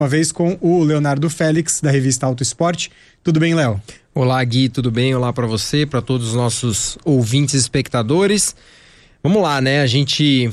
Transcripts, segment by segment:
Uma vez com o Leonardo Félix, da revista Auto Esporte. Tudo bem, Léo? Olá, Gui, tudo bem? Olá para você, para todos os nossos ouvintes e espectadores. Vamos lá, né? A gente...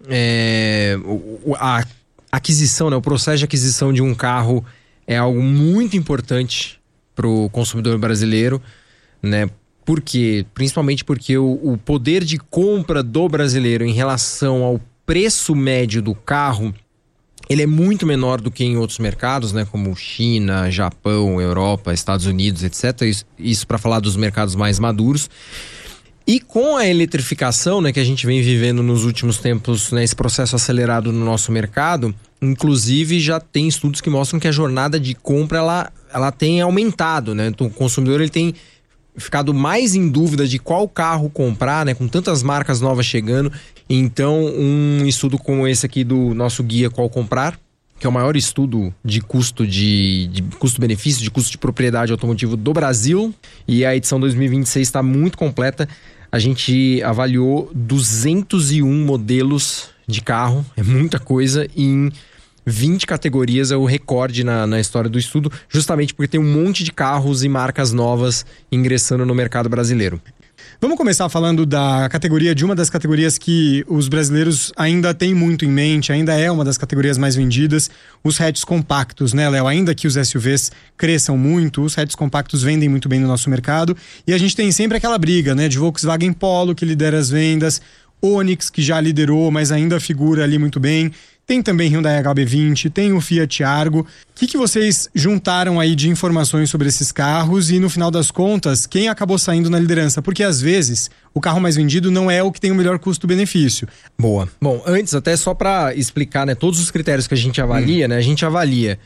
a aquisição, né? O processo de aquisição de um carro é algo muito importante para o consumidor brasileiro, né? Por quê? Principalmente porque o poder de compra do brasileiro em relação ao preço médio do carro, ele é muito menor do que em outros mercados, né, como China, Japão, Europa, Estados Unidos, etc. Isso para falar dos mercados mais maduros. E com a eletrificação, né, que a gente vem vivendo nos últimos tempos, né, esse processo acelerado no nosso mercado, inclusive já tem estudos que mostram que a jornada de compra ela tem aumentado, né? Então, o consumidor ele tem ficado mais em dúvida de qual carro comprar, né, com tantas marcas novas chegando. Então, um estudo como esse aqui do nosso guia Qual Comprar, que é o maior estudo de custo de custo-benefício, de custo de propriedade automotivo do Brasil, e a edição 2026 está muito completa. A gente avaliou 201 modelos de carro, é muita coisa, em 20 categorias, é o recorde na história do estudo, justamente porque tem um monte de carros e marcas novas ingressando no mercado brasileiro. Vamos começar falando de uma das categorias que os brasileiros ainda têm muito em mente, ainda é uma das categorias mais vendidas, os hatches compactos, né, Léo? Ainda que os SUVs cresçam muito, os hatches compactos vendem muito bem no nosso mercado, e a gente tem sempre aquela briga, né, de Volkswagen Polo, que lidera as vendas, Onix, que já liderou, mas ainda figura ali muito bem. Tem também Hyundai HB20, tem o Fiat Argo. O que vocês juntaram aí de informações sobre esses carros e, no final das contas, quem acabou saindo na liderança? Porque, às vezes, o carro mais vendido não é o que tem o melhor custo-benefício. Boa. Bom, antes, até só para explicar, né, todos os critérios que a gente avalia, né? A gente avalia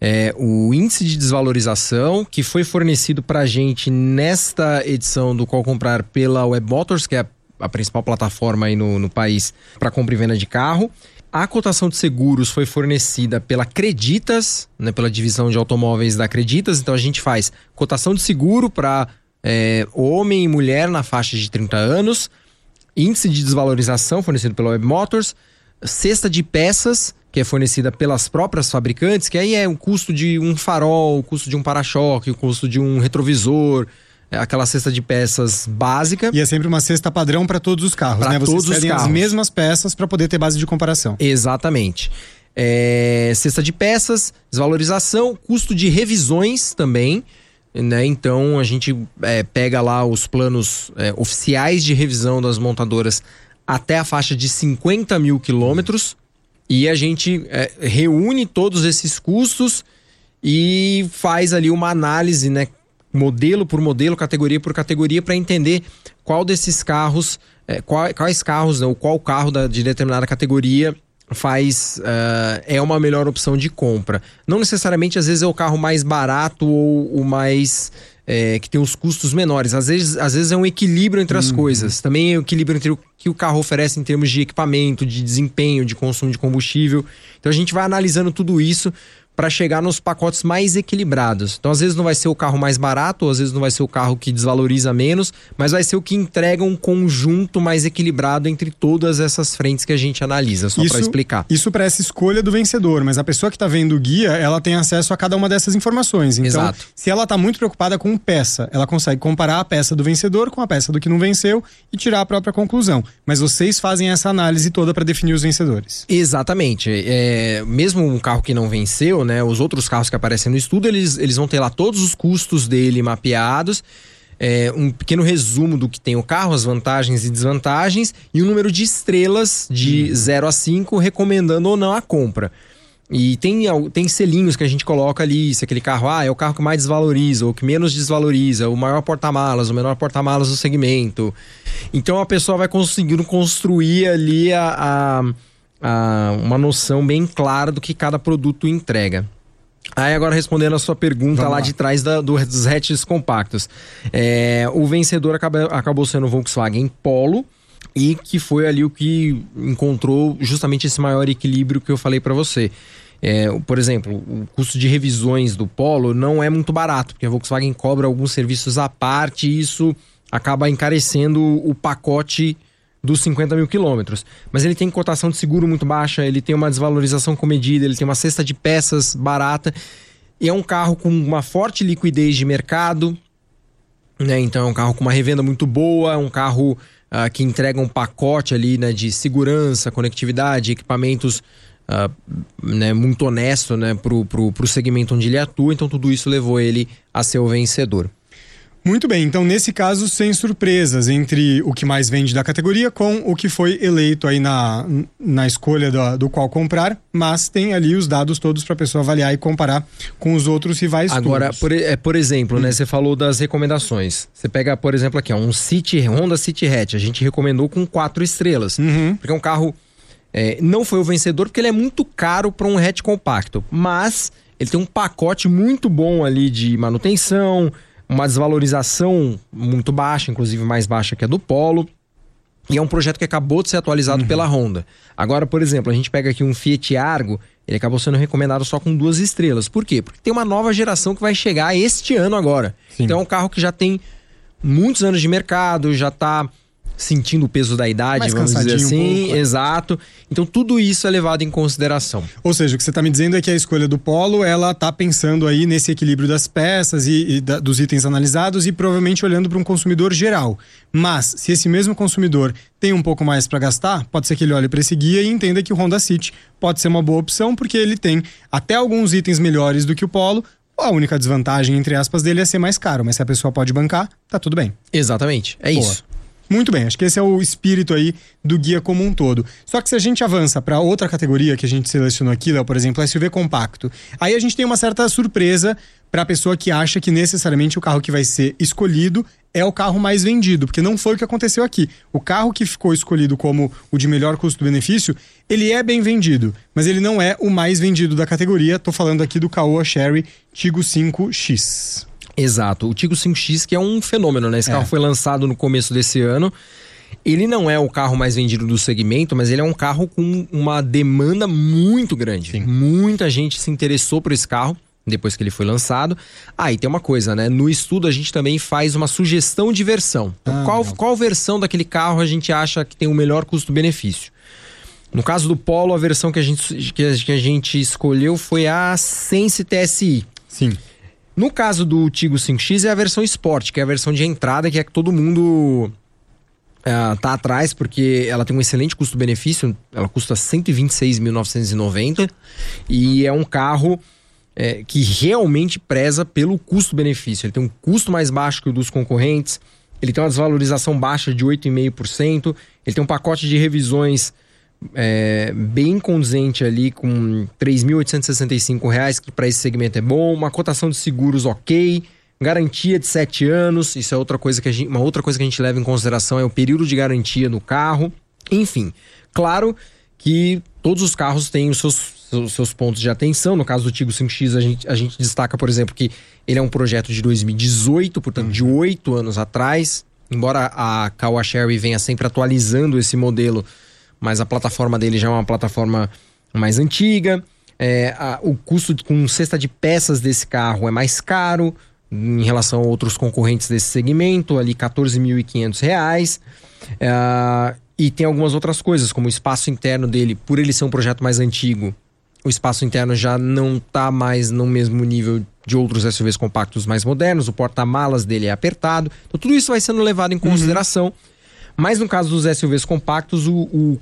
o índice de desvalorização que foi fornecido para a gente nesta edição do Qual Comprar pela Web Motors, que é a principal plataforma aí no país para compra e venda de carro. A cotação de seguros foi fornecida pela Creditas, né, pela divisão de automóveis da Creditas. Então a gente faz cotação de seguro para homem e mulher na faixa de 30 anos, índice de desvalorização fornecido pela Web Motors, cesta de peças, que é fornecida pelas próprias fabricantes, que aí é o custo de um farol, o custo de um para-choque, o custo de um retrovisor, aquela cesta de peças básica. E é sempre uma cesta padrão para todos os carros, pra né? Vocês todos pedem as mesmas peças para poder ter base de comparação. Exatamente. Cesta de peças, desvalorização, custo de revisões também, né? Então a gente pega lá os planos oficiais de revisão das montadoras até a faixa de 50 mil quilômetros e a gente reúne todos esses custos e faz ali uma análise, né, modelo por modelo, categoria por categoria, para entender qual desses carros, quais carros, ou qual carro de determinada categoria é uma melhor opção de compra. Não necessariamente, às vezes, é o carro mais barato ou o mais que tem os custos menores. Às vezes é um equilíbrio entre as coisas. Também é um equilíbrio entre o que o carro oferece em termos de equipamento, de desempenho, de consumo de combustível. Então a gente vai analisando tudo isso para chegar nos pacotes mais equilibrados. Então, às vezes não vai ser o carro mais barato, ou às vezes não vai ser o carro que desvaloriza menos, mas vai ser o que entrega um conjunto mais equilibrado entre todas essas frentes que a gente analisa, só para explicar. Isso para essa escolha do vencedor, mas a pessoa que está vendo o guia, ela tem acesso a cada uma dessas informações. Então, exato, se ela está muito preocupada com peça, ela consegue comparar a peça do vencedor com a peça do que não venceu e tirar a própria conclusão. Mas vocês fazem essa análise toda para definir os vencedores. Exatamente. Mesmo um carro que não venceu, né, os outros carros que aparecem no estudo, eles vão ter lá todos os custos dele mapeados, um pequeno resumo do que tem o carro, as vantagens e desvantagens, e o número de estrelas de 0 a 5, recomendando ou não a compra. E tem selinhos que a gente coloca ali, se aquele carro é o carro que mais desvaloriza, ou que menos desvaloriza, o maior porta-malas, o menor porta-malas do segmento. Então a pessoa vai conseguindo construir ali uma noção bem clara do que cada produto entrega. Aí agora respondendo a sua pergunta lá de trás dos hatches compactos. O vencedor acabou sendo o Volkswagen Polo, e que foi ali o que encontrou justamente esse maior equilíbrio que eu falei para você. Por exemplo, o custo de revisões do Polo não é muito barato, porque a Volkswagen cobra alguns serviços à parte e isso acaba encarecendo o pacote dos 50 mil quilômetros. Mas ele tem cotação de seguro muito baixa, ele tem uma desvalorização comedida, ele tem uma cesta de peças barata. E é um carro com uma forte liquidez de mercado, né? Então é um carro com uma revenda muito boa, é um carro que entrega um pacote ali, né, de segurança, conectividade, equipamentos né, muito honesto, né, pro segmento onde ele atua. Então tudo isso levou ele a ser o vencedor. Muito bem, então nesse caso sem surpresas entre o que mais vende da categoria com o que foi eleito aí na escolha do qual comprar, mas tem ali os dados todos para a pessoa avaliar e comparar com os outros rivais. Agora, por exemplo, né, você falou das recomendações. Você pega, por exemplo, aqui, um Honda City Hatch, a gente recomendou com 4 estrelas, porque é um carro, não foi o vencedor porque ele é muito caro para um hatch compacto, mas ele tem um pacote muito bom ali de manutenção, uma desvalorização muito baixa, inclusive mais baixa que a do Polo. E é um projeto que acabou de ser atualizado pela Honda. Agora, por exemplo, a gente pega aqui um Fiat Argo, ele acabou sendo recomendado só com 2 estrelas. Por quê? Porque tem uma nova geração que vai chegar este ano agora. Sim. Então é um carro que já tem muitos anos de mercado, já está sentindo o peso da idade, mais vamos dizer assim. Um pouco, exato. Então tudo isso é levado em consideração. Ou seja, o que você está me dizendo é que a escolha do Polo, ela está pensando aí nesse equilíbrio das peças e dos itens analisados e provavelmente olhando para um consumidor geral. Mas, se esse mesmo consumidor tem um pouco mais para gastar, pode ser que ele olhe para esse guia e entenda que o Honda City pode ser uma boa opção, porque ele tem até alguns itens melhores do que o Polo. A única desvantagem, entre aspas, dele é ser mais caro, mas se a pessoa pode bancar, tá tudo bem. Exatamente, é isso. Muito bem, acho que esse é o espírito aí do guia como um todo. Só que se a gente avança para outra categoria que a gente selecionou aqui, Léo, por exemplo, SUV compacto, aí a gente tem uma certa surpresa para a pessoa que acha que necessariamente o carro que vai ser escolhido é o carro mais vendido, porque não foi o que aconteceu aqui. O carro que ficou escolhido como o de melhor custo-benefício, ele é bem vendido, mas ele não é o mais vendido da categoria. Tô falando aqui do Caoa Chery Tiggo 5X. Exato, o Tiggo 5X, que é um fenômeno, né? Esse carro foi lançado no começo desse ano. Ele não é o carro mais vendido do segmento, mas ele é um carro com uma demanda muito grande. Sim. Muita gente se interessou por esse carro depois que ele foi lançado. E tem uma coisa, né? No estudo a gente também faz uma sugestão de versão. Qual versão daquele carro a gente acha que tem o melhor custo-benefício? No caso do Polo, a versão que a gente escolheu foi a Sense TSI. Sim. No caso do Tiggo 5X é a versão Sport, que é a versão de entrada, que é que todo mundo tá atrás, porque ela tem um excelente custo-benefício, ela custa R$ 126.990 e é um carro que realmente preza pelo custo-benefício. Ele tem um custo mais baixo que o dos concorrentes, ele tem uma desvalorização baixa de 8,5%, ele tem um pacote de revisões bem condizente ali com R$ 3.865, que para esse segmento é bom, uma cotação de seguros ok, garantia de 7 anos, isso é outra coisa que uma outra coisa que a gente leva em consideração é o período de garantia no carro. Enfim, claro que todos os carros têm os seus pontos de atenção. No caso do Tiggo 5X a gente destaca, por exemplo, que ele é um projeto de 2018, portanto de 8 anos atrás, embora a Caoa Chery venha sempre atualizando esse modelo, mas a plataforma dele já é uma plataforma mais antiga. O custo com cesta de peças desse carro é mais caro em relação a outros concorrentes desse segmento, ali R$ 14.500. E tem algumas outras coisas, como o espaço interno dele, por ele ser um projeto mais antigo, o espaço interno já não está mais no mesmo nível de outros SUVs compactos mais modernos, o porta-malas dele é apertado. Então tudo isso vai sendo levado em consideração. Mas no caso dos SUVs compactos, o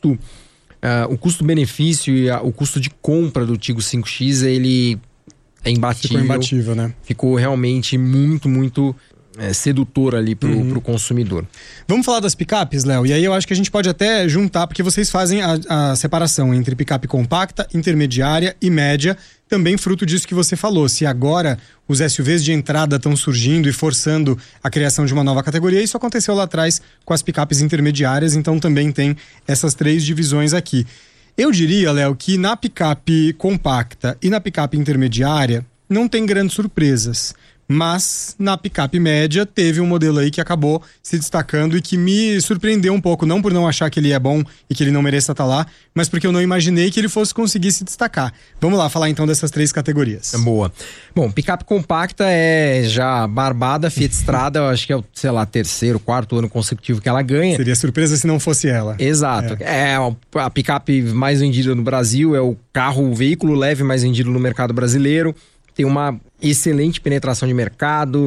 custo-benefício e o custo de compra do Tiggo 5X, ele é imbatível. Ficou imbatível, né? Ficou realmente muito, muito sedutor ali pro consumidor. Vamos falar das picapes, Léo? E aí eu acho que a gente pode até juntar, porque vocês fazem a separação entre picape compacta, intermediária e média, também fruto disso que você falou. Se agora os SUVs de entrada estão surgindo e forçando a criação de uma nova categoria, isso aconteceu lá atrás com as picapes intermediárias, então também tem essas 3 divisões aqui. Eu diria, Léo, que na picape compacta e na picape intermediária não tem grandes surpresas. Mas na picape média teve um modelo aí que acabou se destacando e que me surpreendeu um pouco, não por não achar que ele é bom e que ele não mereça estar lá, mas porque eu não imaginei que ele fosse conseguir se destacar. Vamos lá falar então dessas 3 categorias. Boa. Bom, picape compacta é já barbada, Fiat Strada, eu acho que é o, sei lá, 3º, 4º ano consecutivo que ela ganha. Seria surpresa se não fosse ela. Exato. É a picape mais vendida no Brasil, é o veículo leve mais vendido no mercado brasileiro. Tem uma excelente penetração de mercado,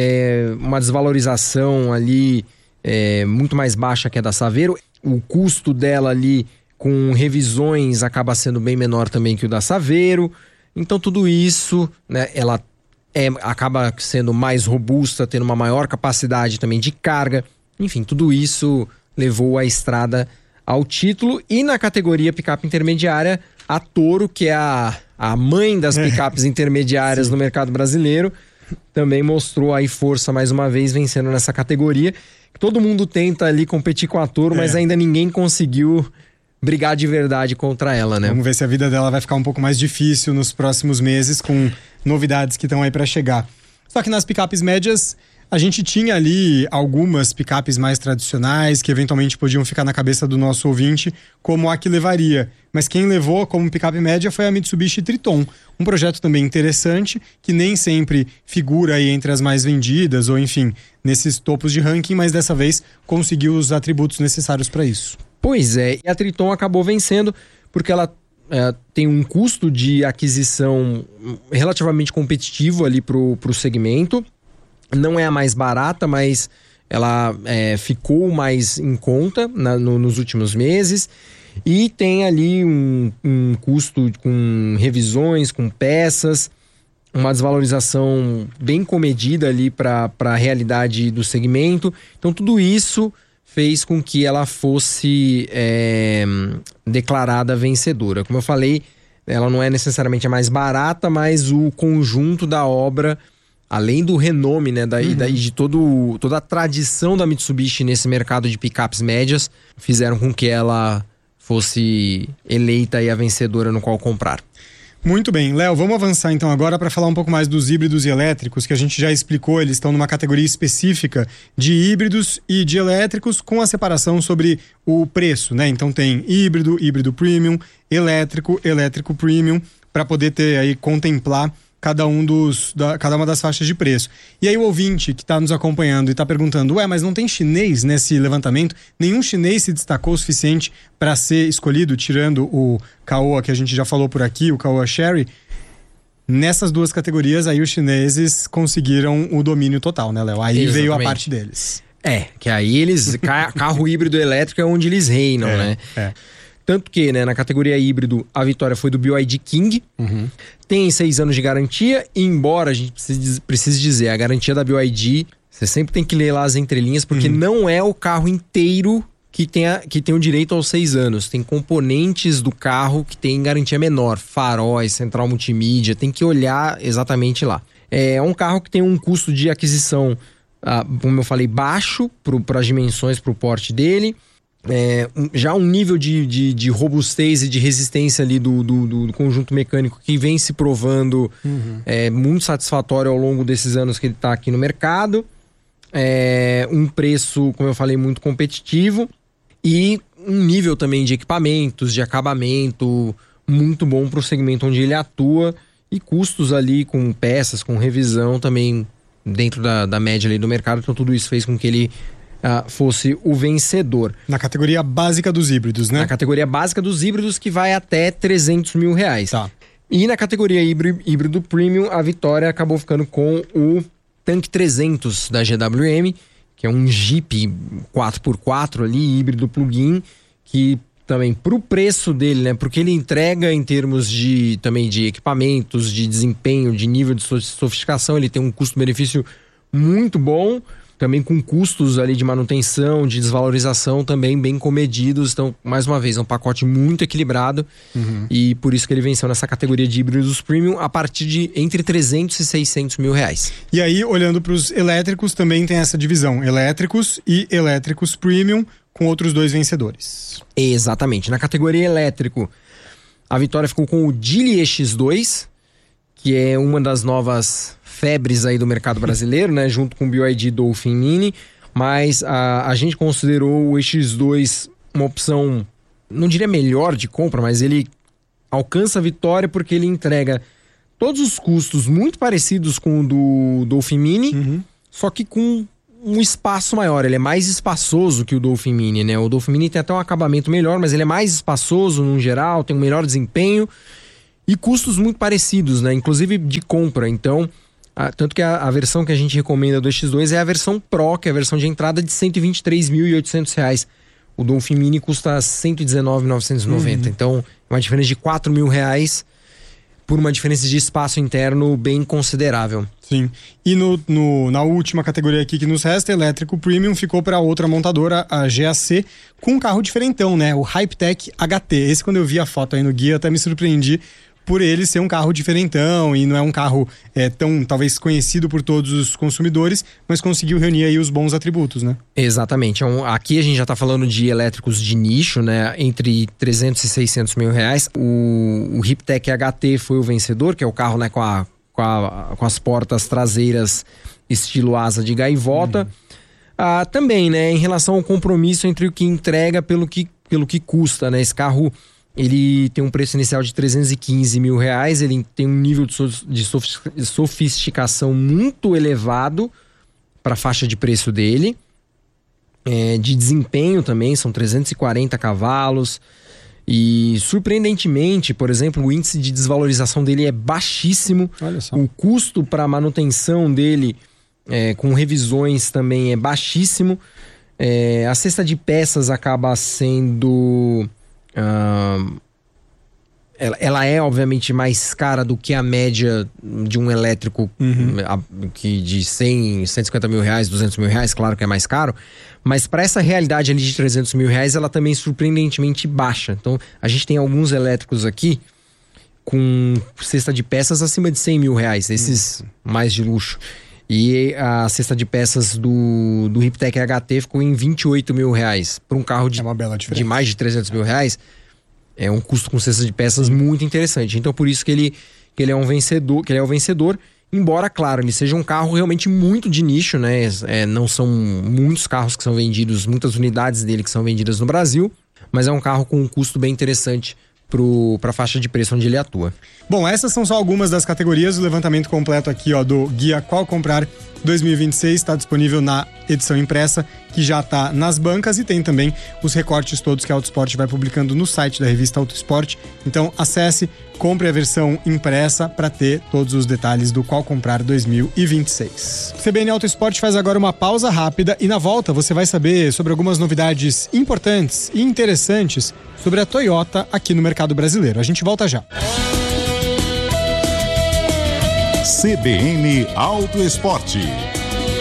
uma desvalorização ali muito mais baixa que a da Saveiro. O custo dela ali com revisões acaba sendo bem menor também que o da Saveiro. Então tudo isso, né, ela acaba sendo mais robusta, tendo uma maior capacidade também de carga. Enfim, tudo isso levou a Strada ao título. E na categoria picape intermediária, a Toro, que é a mãe das picapes intermediárias no mercado brasileiro, também mostrou aí força mais uma vez, vencendo nessa categoria. Todo mundo tenta ali competir com a Toro, mas ainda ninguém conseguiu brigar de verdade contra ela, né? Vamos ver se a vida dela vai ficar um pouco mais difícil nos próximos meses, com novidades que estão aí para chegar. Só que nas picapes médias, a gente tinha ali algumas picapes mais tradicionais que eventualmente podiam ficar na cabeça do nosso ouvinte como a que levaria. Mas quem levou como picape média foi a Mitsubishi Triton. Um projeto também interessante, que nem sempre figura aí entre as mais vendidas ou enfim, nesses topos de ranking, mas dessa vez conseguiu os atributos necessários para isso. Pois é, e a Triton acabou vencendo porque ela tem um custo de aquisição relativamente competitivo ali pro segmento. Não é a mais barata, mas ela ficou mais em conta nos últimos meses. E tem ali um custo com revisões, com peças, uma desvalorização bem comedida ali para a realidade do segmento. Então tudo isso fez com que ela fosse declarada vencedora. Como eu falei, ela não é necessariamente a mais barata, mas o conjunto da obra, além do renome, né, de toda a tradição da Mitsubishi nesse mercado de picapes médias, fizeram com que ela fosse eleita aí a vencedora no qual comprar. Muito bem, Léo, vamos avançar então agora para falar um pouco mais dos híbridos e elétricos, que a gente já explicou, eles estão numa categoria específica de híbridos e de elétricos, com a separação sobre o preço, né? Então tem híbrido premium, elétrico premium, para poder ter aí, contemplar cada uma das faixas de preço. E aí o ouvinte que está nos acompanhando e está perguntando, mas não tem chinês nesse levantamento? Nenhum chinês se destacou o suficiente para ser escolhido, tirando o Caoa, que a gente já falou por aqui, o Caoa Sherry? Nessas 2 categorias aí os chineses conseguiram o domínio total, né, Léo? Aí veio a parte deles. Que aí carro híbrido elétrico é onde eles reinam, né? Tanto que, né, na categoria híbrido, a vitória foi do BYD King. Tem 6 anos de garantia, e embora a gente precise dizer, a garantia da BYD, você sempre tem que ler lá as entrelinhas, porque não é o carro inteiro que tem o direito aos 6 anos. Tem componentes do carro que tem garantia menor, faróis, central multimídia, tem que olhar exatamente lá. É um carro que tem um custo de aquisição, como eu falei, baixo para as dimensões, para o porte dele. Já um nível de robustez e de resistência ali do conjunto mecânico que vem se provando muito satisfatório ao longo desses anos que ele está aqui no mercado. Um preço, como eu falei, muito competitivo e um nível também de equipamentos, de acabamento muito bom para o segmento onde ele atua, e custos ali com peças, com revisão também dentro da média ali do mercado. Então tudo isso fez com que ele fosse o vencedor. Na categoria básica dos híbridos, né? Na categoria básica dos híbridos, que vai até R$300 mil. Tá. E na categoria híbrido premium, a vitória acabou ficando com o Tank 300 da GWM, que é um Jeep 4x4 ali, híbrido plug-in, que também pro preço dele, né, porque ele entrega em termos também de equipamentos, de desempenho, de nível de sofisticação, ele tem um custo-benefício muito bom, também com custos ali de manutenção, de desvalorização também bem comedidos. Então, mais uma vez, é um pacote muito equilibrado, e por isso que ele venceu nessa categoria de híbridos premium a partir de entre R$300 e R$600 mil. E aí, olhando para os elétricos, também tem essa divisão, elétricos e elétricos premium, com outros 2 vencedores. Exatamente. Na categoria elétrico, a vitória ficou com o Geely EX2, que é uma das novas febres aí do mercado brasileiro, né? Junto com o BYD Dolphin Mini. Mas a gente considerou o X2 uma opção, não diria melhor de compra, mas ele alcança a vitória porque ele entrega todos os custos muito parecidos com o do Dolphin Mini, só que com um espaço maior. Ele é mais espaçoso que o Dolphin Mini, né? O Dolphin Mini tem até um acabamento melhor, mas ele é mais espaçoso no geral, tem um melhor desempenho e custos muito parecidos, né? Inclusive de compra. Então, tanto que a versão que a gente recomenda do X2 é a versão Pro, que é a versão de entrada de R$ 123.800. O Dolphin Mini custa R$ 119.990. Então, uma diferença de R$ 4.000 por uma diferença de espaço interno bem considerável. Sim. E na última categoria aqui que nos resta, elétrico premium, ficou para outra montadora, a GAC, com um carro diferentão, né? O Hypetech HT. Esse, quando eu vi a foto aí no guia, até me surpreendi por ele ser um carro diferentão e não é um carro tão, talvez, conhecido por todos os consumidores, mas conseguiu reunir aí os bons atributos, né? Exatamente. Aqui a gente já está falando de elétricos de nicho, né? Entre 300 e 600 mil reais. O Hypetech HT foi o vencedor, que é o carro, né, com as portas traseiras estilo asa de gaivota. Também, né, em relação ao compromisso entre o que entrega pelo que custa, né? Esse carro, ele tem um preço inicial de 315 mil reais, ele tem um nível de sofisticação muito elevado para a faixa de preço dele. De desempenho também, são 340 cavalos. E, surpreendentemente, por exemplo, o índice de desvalorização dele é baixíssimo. Olha só. O custo para manutenção dele, com revisões, também é baixíssimo. A cesta de peças acaba sendo... ela é obviamente mais cara do que a média de um elétrico que de 100, 150 mil reais, 200 mil reais, claro que é mais caro, mas para essa realidade ali de 300 mil reais, ela também é surpreendentemente baixa. Então a gente tem alguns elétricos aqui com cesta de peças acima de 100 mil reais, esses mais de luxo. E a cesta de peças do Hypetech HT ficou em 28 mil reais. Para um carro É uma bela diferença. de mais de 300 mil reais, é um custo com cesta de peças muito interessante. Então, por isso que ele é um vencedor, que ele é o vencedor. Embora, claro, ele seja um carro realmente muito de nicho, né? Não são muitos carros que são vendidos, muitas unidades dele que são vendidas no Brasil, mas é um carro com um custo bem interessante para a faixa de preço onde ele atua. Bom, essas são só algumas das categorias. O levantamento completo aqui, ó, do Guia Qual Comprar 2026 está disponível na edição impressa, que já está nas bancas, e tem também os recortes todos que a Autosport vai publicando no site da revista Autosport. Então acesse, compre a versão impressa para ter todos os detalhes do Qual Comprar 2026. CBN Autosport faz agora uma pausa rápida e na volta você vai saber sobre algumas novidades importantes e interessantes sobre a Toyota aqui no mercado brasileiro. A gente volta já. CBN Autosport.